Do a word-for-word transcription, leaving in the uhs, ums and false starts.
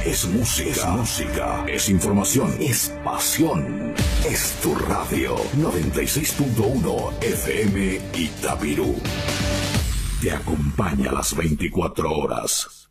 Es música. Es música. Es información. Es pasión. Es tu radio. noventa y seis punto uno F M Itabirú. Te acompaña las veinticuatro horas.